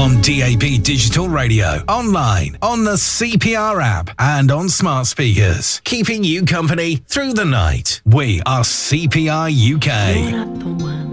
On DAB Digital Radio, online, on the CPR app, and on smart speakers. Keeping you company through the night. We are CPR UK. You're not the one